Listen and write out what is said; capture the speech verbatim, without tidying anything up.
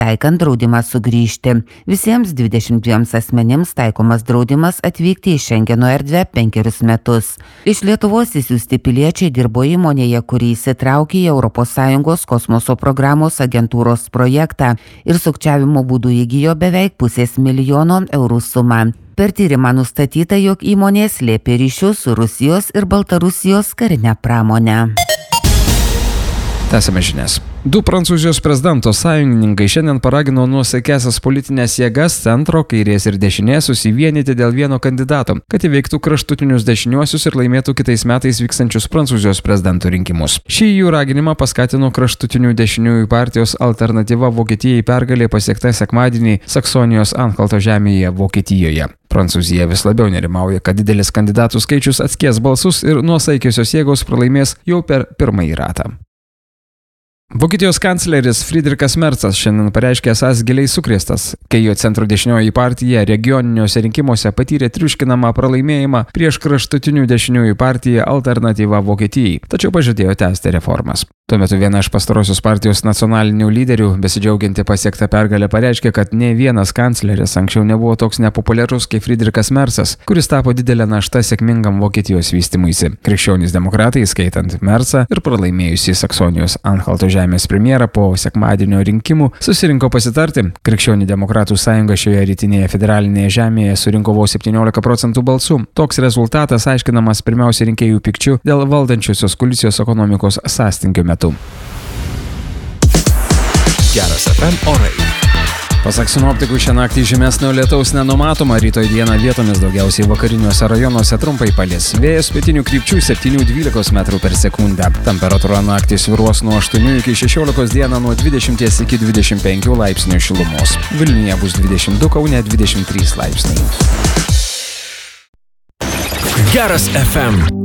taikant draudimą sugrįžti. Visiems dvidešimt dviems asmenims taikomas draudimas atvykti į Šengeno erdvę penkerius metus. Iš Lietuvos išsiųsti piliečiai dirbo įmonėje, kuri įsitraukė į Europos Sąjungos kosmoso programos agentūros projektą ir sukčiavimo būdų įgijo beveik pusės milijono eurų sumą. Per tyrimą nustatyta, jog įmonė slėpė ryšius su Rusijos ir Baltarusijos karinę pramonę. Tęsiame žinias. Du Prancūzijos prezidento sąjungininkai šiandien paragino nuosaikiąsias politinės jėgas centro, kairės ir dešinės susivienyti dėl vieno kandidato, kad įveiktų kraštutinius dešiniuosius ir laimėtų kitais metais vykstančius Prancūzijos prezidento rinkimus. Šį jų raginimą paskatino kraštutinių dešiniųjų partijos Alternatyva Vokietijai pergalė pasiekta sekmadienį Saksonijos Anhalto žemėje Vokietijoje. Prancūzija vis labiau nerimauja, kad didelis kandidatų skaičius atskies balsus ir nuosaikiosios jėgos pralaimės jau per pirmąjį ratą. Vokietijos kancleris Friedrichas Merzas šiandien pareiškė esąs giliai sukrėstas, kai jo centro dešinioji partija regioniniuose rinkimuose patyrė triuškinamą pralaimėjimą prieš kraštutinių dešiniųjų partiją Alternatyva Vokietijai, tačiau pažadėjo tęsti reformas. Tuo metu viena iš pastarosios partijos nacionalinių lyderių, besidžiaugianti pasiektą pergalę, pareiškė, kad ne vienas kancleris anksčiau nebuvo toks nepopuliarus kaip Friedrichas Merzas, kuris tapo didelę naštą sėkmingam Vokietijos vystymuisi. Krikščionys demokratai, skaitant Merzą ir pralaimėjusį Saksonijos Anhalto žemės premjerą po sekmadienio rinkimų, susirinko pasitarti. Krikščionių demokratų sąjunga šioje rytinėje federalinėje žemėje surinko vos septyniolika procentų balsų. Toks rezultatas aiškinamas pirmiausia rinkėjų pykčiu dėl valdančiosios koalicijos ekonomikos sąstingio metu. Geras F M orai. Pasak sinoptikų, šią naktį žymesnio lietaus nenumatoma, rytoj dieną vietomis daugiausiai vakariniuose rajonuose trumpai palis. Vėjas pietinių krypčių septyni dvylika metrų per sekundę. Temperatūra naktį svyruos nuo aštuonių iki šešiolikos, dieną nuo dvidešimt iki dvidešimt penkių laipsnių šilumos. Vilniuje bus dvidešimt du, Kaune dvidešimt trys laipsniai. Geras F M.